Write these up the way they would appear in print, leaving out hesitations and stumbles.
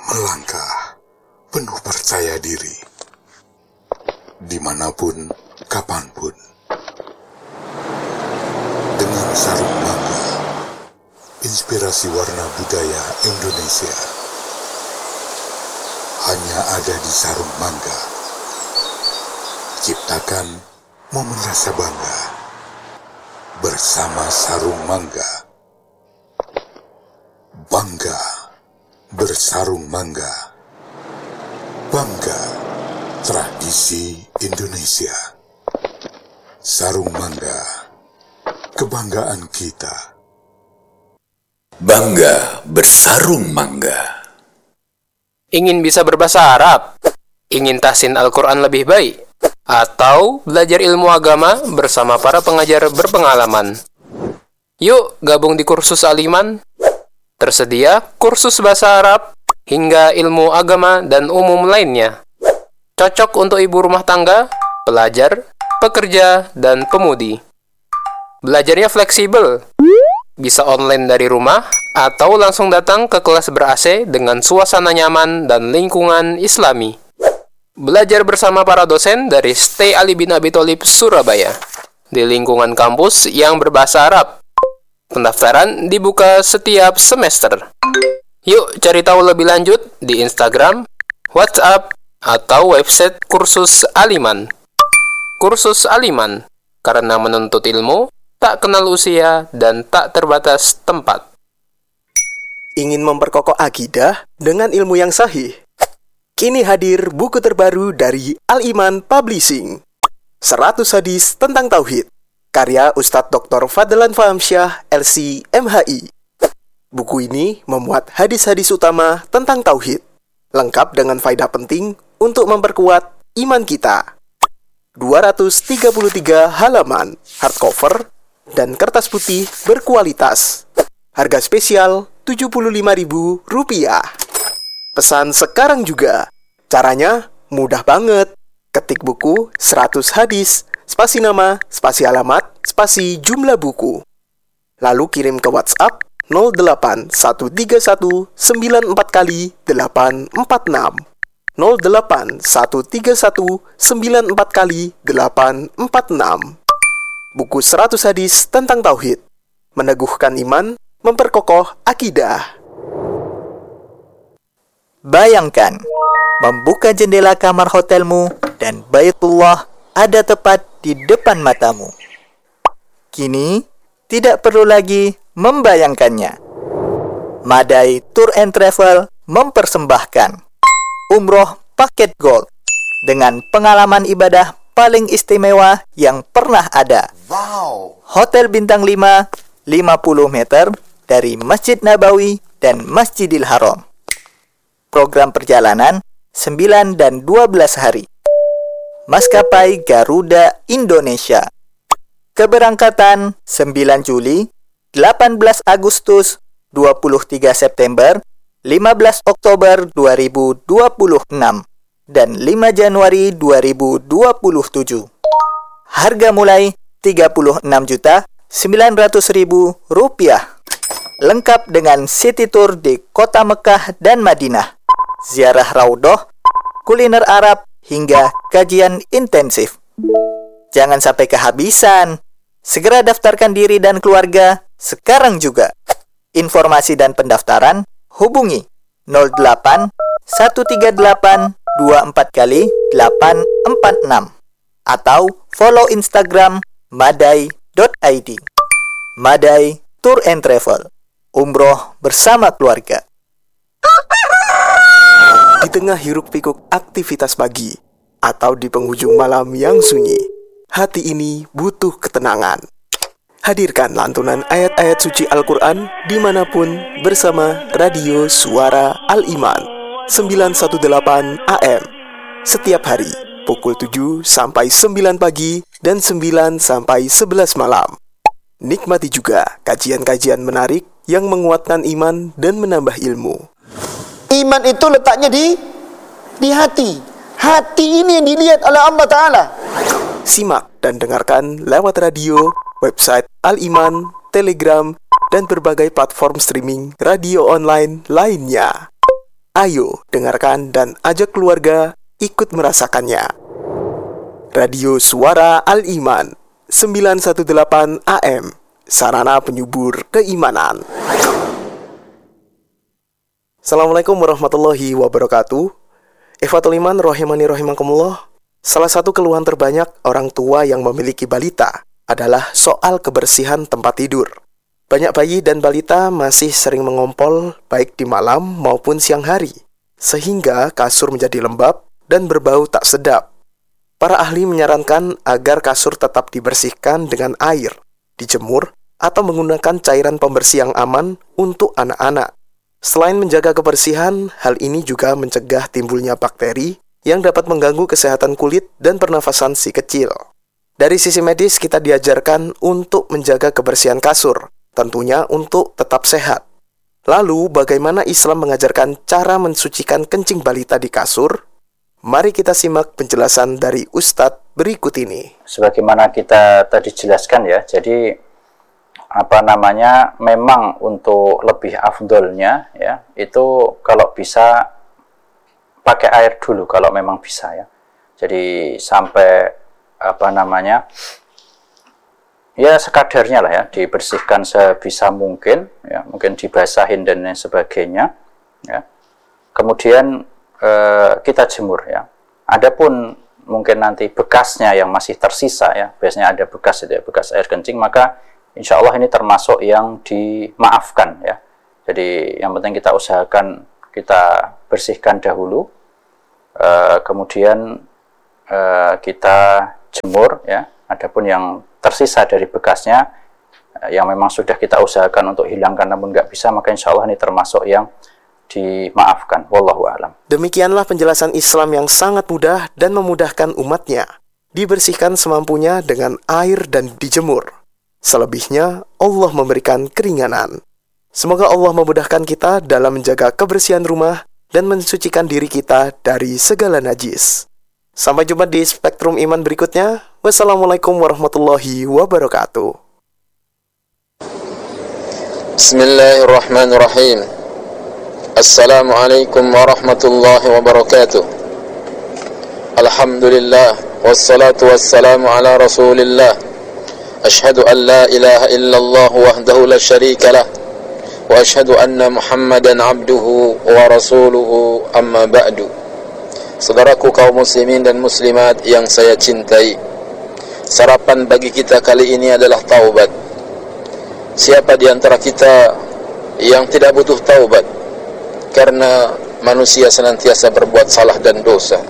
melangkah penuh percaya diri, dimanapun, kapanpun, dengan sarung mangga, inspirasi warna budaya Indonesia hanya ada di sarung mangga. Ciptakan momen rasa bangga bersama sarung mangga. Bangga bersarung mangga. Bangga tradisi Indonesia. Sarung mangga, kebanggaan kita. Bangga bersarung mangga. Ingin bisa berbahasa Arab? Ingin tahsin Al-Quran lebih baik? Atau belajar ilmu agama bersama para pengajar berpengalaman? Yuk gabung di kursus Al-Iman. Tersedia kursus bahasa Arab hingga ilmu agama dan umum lainnya. Cocok untuk ibu rumah tangga, pelajar, pekerja, dan pemudi. Belajarnya fleksibel. Bisa online dari rumah atau langsung datang ke kelas ber-AC dengan suasana nyaman dan lingkungan Islami. Belajar bersama para dosen dari Stay Ali bin Abi Thalib Surabaya di lingkungan kampus yang berbahasa Arab. Pendaftaran dibuka setiap semester. Yuk cari tahu lebih lanjut di Instagram, WhatsApp, atau website kursus Al-Iman. Kursus Al-Iman, karena menuntut ilmu tak kenal usia dan tak terbatas tempat. Ingin memperkokoh akidah dengan ilmu yang sahih? Kini hadir buku terbaru dari Al-Iman Publishing, 100 hadis tentang Tauhid, karya Ustadz Dr. Fadlan Fahamsyah, LC, MHI. Buku ini memuat hadis-hadis utama tentang Tauhid, lengkap dengan faedah penting untuk memperkuat iman kita. 233 halaman, hardcover, dan kertas putih berkualitas. Harga spesial Rp75.000. Pesan sekarang juga. Caranya mudah banget. Ketik buku 100 hadis, spasi nama, spasi alamat, spasi jumlah buku. Lalu kirim ke WhatsApp 0813194 kali 846. 0813194 kali 846. Buku 100 hadis tentang Tauhid. Meneguhkan iman, memperkokoh akidah. Bayangkan, membuka jendela kamar hotelmu dan Baitullah ada tepat di depan matamu. Kini, tidak perlu lagi membayangkannya. Madai Tour and Travel mempersembahkan Umroh Paket Gold dengan pengalaman ibadah paling istimewa yang pernah ada. Wow. Hotel bintang 5, 50 meter dari Masjid Nabawi dan Masjidil Haram. Program perjalanan 9 dan 12 hari. Maskapai Garuda Indonesia. Keberangkatan 9 Juli, 18 Agustus, 23 September, 15 Oktober 2026, dan 5 Januari 2027. Harga mulai Rp36.900.000. Lengkap dengan city tour di kota Mekah dan Madinah, ziarah Raudhah, kuliner Arab, hingga kajian intensif. Jangan sampai kehabisan. Segera daftarkan diri dan keluarga sekarang juga. Informasi dan pendaftaran hubungi 08 138 24 kali 846 atau follow Instagram madai.id. Madai Tour and Travel. Umroh bersama keluarga. Di tengah hiruk-pikuk aktivitas pagi atau di penghujung malam yang sunyi, hati ini butuh ketenangan. Hadirkan lantunan ayat-ayat suci Al-Quran dimanapun bersama Radio Suara Al-Iman 918 AM. Setiap hari pukul 7 sampai 9 pagi dan 9 sampai 11 malam. Nikmati juga kajian-kajian menarik yang menguatkan iman dan menambah ilmu. Iman itu letaknya di hati. Hati ini yang dilihat oleh Allah Ta'ala. Simak dan dengarkan lewat radio, website Al-Iman, Telegram, dan berbagai platform streaming radio online lainnya. Ayo dengarkan dan ajak keluarga ikut merasakannya. Radio Suara Al-Iman 918 AM, sarana penyubur keimanan. Assalamualaikum warahmatullahi wabarakatuh. Ikhwatul iman rahimani rahimakumullah. Salah satu keluhan terbanyak orang tua yang memiliki balita adalah soal kebersihan tempat tidur. Banyak bayi dan balita masih sering mengompol baik di malam maupun siang hari, sehingga kasur menjadi lembab dan berbau tak sedap. Para ahli menyarankan agar kasur tetap dibersihkan dengan air, dijemur, atau menggunakan cairan pembersih yang aman untuk anak-anak. Selain menjaga kebersihan, hal ini juga mencegah timbulnya bakteri yang dapat mengganggu kesehatan kulit dan pernafasan si kecil. Dari sisi medis, kita diajarkan untuk menjaga kebersihan kasur, tentunya untuk tetap sehat. Lalu, bagaimana Islam mengajarkan cara mensucikan kencing balita di kasur? Mari kita simak penjelasan dari Ustadz berikut ini. Sebagaimana kita tadi jelaskan ya, jadi memang untuk lebih afdolnya ya, itu kalau bisa pakai air dulu kalau memang bisa ya. Jadi sampai ya sekadarnya lah ya, dibersihkan sebisa mungkin ya, mungkin dibasahin dan lain sebagainya ya. Kemudian kita jemur ya. Adapun mungkin nanti bekasnya yang masih tersisa ya, biasanya ada bekas itu ya, bekas air kencing, maka insya Allah ini termasuk yang dimaafkan ya. Jadi yang penting kita usahakan kita bersihkan dahulu, kemudian kita jemur ya. Adapun yang tersisa dari bekasnya yang memang sudah kita usahakan untuk hilangkan namun nggak bisa, maka insya Allah ini termasuk yang dimaafkan. Wallahu a'lam. Demikianlah penjelasan Islam yang sangat mudah dan memudahkan umatnya. Dibersihkan semampunya dengan air dan dijemur. Selebihnya Allah memberikan keringanan. Semoga Allah memudahkan kita dalam menjaga kebersihan rumah dan mensucikan diri kita dari segala najis. Sampai jumpa di Spektrum Iman berikutnya. Wassalamualaikum warahmatullahi wabarakatuh. Bismillahirrahmanirrahim. Assalamualaikum warahmatullahi wabarakatuh. Alhamdulillah, wassalatu wassalamu ala rasulillah. Ashhadu an la ilaha illallah wahdahu la syarika lah, wa ashhadu anna Muhammadan abduhu wa rasuluhu, amma ba'du. Saudaraku kaum muslimin dan muslimat yang saya cintai, sarapan bagi kita kali ini adalah taubat. Siapa di antara kita yang tidak butuh taubat? Karena manusia senantiasa berbuat salah dan dosa.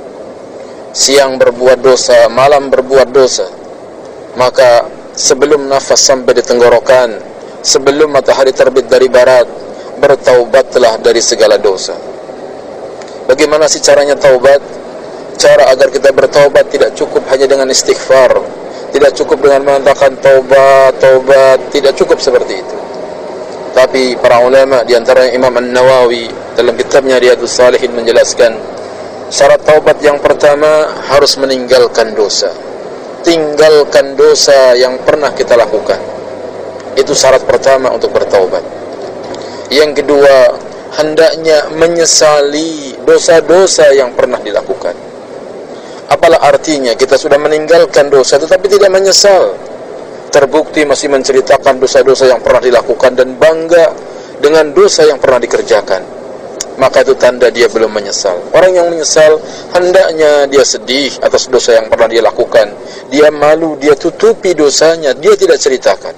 Siang berbuat dosa, malam berbuat dosa. Maka sebelum nafas sampai di tenggorokan, sebelum matahari terbit dari barat, bertaubatlah dari segala dosa. Bagaimana sih caranya taubat? Cara agar kita bertaubat tidak cukup hanya dengan istighfar, tidak cukup dengan mengatakan taubat, tidak cukup seperti itu. Tapi para ulama di antaranya Imam An-Nawawi dalam kitabnya Riyadhus Shalihin menjelaskan, syarat taubat yang pertama harus meninggalkan dosa. Tinggalkan dosa yang pernah kita lakukan. Itu syarat pertama untuk bertaubat. Yang kedua, hendaknya menyesali dosa-dosa yang pernah dilakukan. Apalah artinya kita sudah meninggalkan dosa tetapi tidak menyesal, terbukti masih menceritakan dosa-dosa yang pernah dilakukan dan bangga dengan dosa yang pernah dikerjakan, maka itu tanda dia belum menyesal. Orang yang menyesal hendaknya dia sedih atas dosa yang pernah dia lakukan, dia malu, dia tutupi dosanya, dia tidak ceritakan.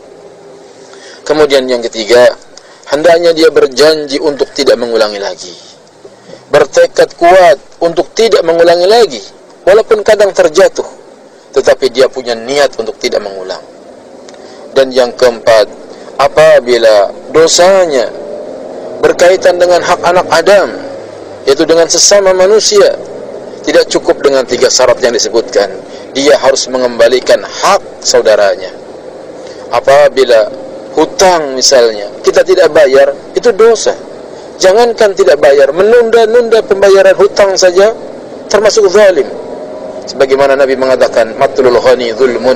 Kemudian yang ketiga, hendaknya dia berjanji untuk tidak mengulangi lagi, bertekad kuat untuk tidak mengulangi lagi, walaupun kadang terjatuh, tetapi dia punya niat untuk tidak mengulang. Dan yang keempat, apabila dosanya berkaitan dengan hak anak Adam, yaitu dengan sesama manusia, tidak cukup dengan 3 syarat yang disebutkan. Dia harus mengembalikan hak saudaranya. Apabila hutang misalnya kita tidak bayar, itu dosa. Jangankan tidak bayar, menunda-nunda pembayaran hutang saja termasuk zalim. Sebagaimana Nabi mengatakan, matlul ghani zulmun,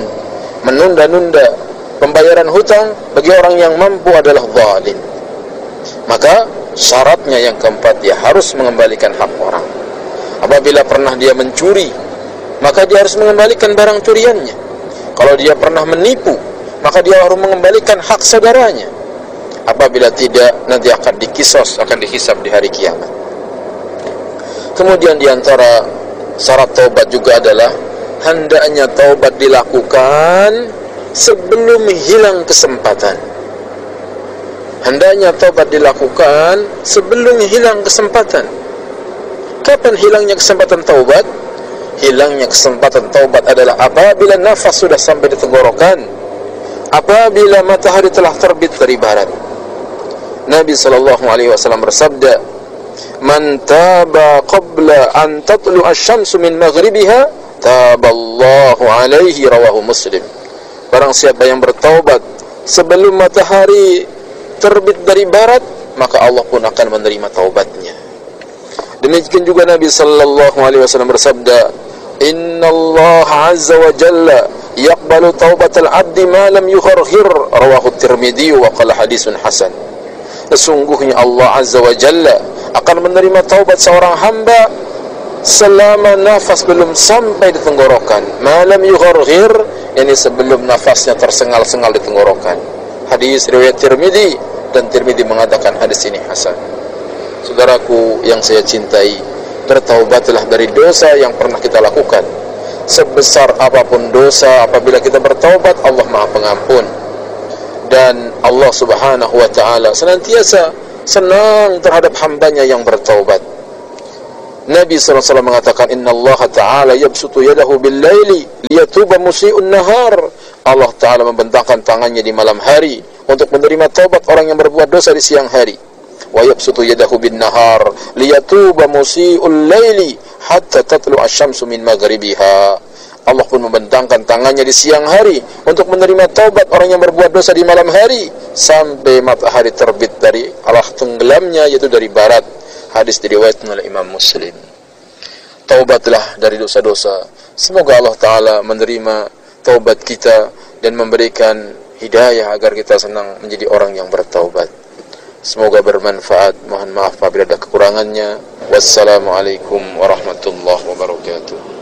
menunda-nunda pembayaran hutang bagi orang yang mampu adalah zalim. Maka Syaratnya yang keempat, dia harus mengembalikan hak orang. Apabila pernah dia mencuri, maka dia harus mengembalikan barang curiannya. Kalau dia pernah menipu, maka dia harus mengembalikan hak saudaranya. Apabila tidak, nanti akan dikisos, akan dihisab di hari kiamat. Kemudian di antara syarat taubat juga adalah hendaknya taubat dilakukan sebelum hilang kesempatan. Hendaknya taubat dilakukan sebelum hilang kesempatan. Kapan hilangnya kesempatan taubat? Hilangnya kesempatan taubat adalah apabila nafas sudah sampai di tenggorokan, apabila matahari telah terbit dari barat. Nabi SAW bersabda, "Man taba qabla an tatlu asy-syamsu min maghribiha, taballahu alaihi," rawahu Muslim. Barang siapa yang bertaubat sebelum matahari terbit dari barat, maka Allah pun akan menerima taubatnya. Demikian juga Nabi SAW bersabda, "Innallaha azza wa jalla yaqbalu taubatal abdi ma lam yugharghir," rawahu Tirmidzi wa qala hadisun hasan. Sesungguhnya Allah azza wa jalla akan menerima taubat seorang hamba selama nafas belum sampai di tenggorokan. Ma lam yugharghir, yakni sebelum nafasnya tersengal-sengal di tenggorokan. Hadis riwayat Tirmidzi, dan Tirmidzi mengatakan hadis ini hasan. Saudaraku yang saya cintai, bertaubatlah dari dosa yang pernah kita lakukan. Sebesar apapun dosa, apabila kita bertaubat, Allah Maha Pengampun. Dan Allah Subhanahu wa ta'ala senantiasa senang terhadap hambanya yang bertaubat. Nabi SAW mengatakan, "Inna Allah Ta'ala yabsutu yadahu bil-laili liyatuba musi'un nahar." Allah Ta'ala membentangkan tangannya di malam hari untuk menerima taubat orang yang berbuat dosa di siang hari. Wa yabsutu yadahu bin-nahar liyatuba musi'ul laili hatta tatlu asy-syamsu min maghribiha. Allah pun membentangkan tangannya di siang hari untuk menerima taubat orang yang berbuat dosa di malam hari sampai matahari terbit dari arah tenggelamnya, yaitu dari barat. Hadis diriwayatkan oleh Imam Muslim. Taubatlah dari dosa-dosa. Semoga Allah Ta'ala menerima taubat kita dan memberikan hidayah agar kita senang menjadi orang yang bertaubat. Semoga bermanfaat. Mohon maaf apabila ada kekurangannya. Wassalamualaikum warahmatullahi wabarakatuh.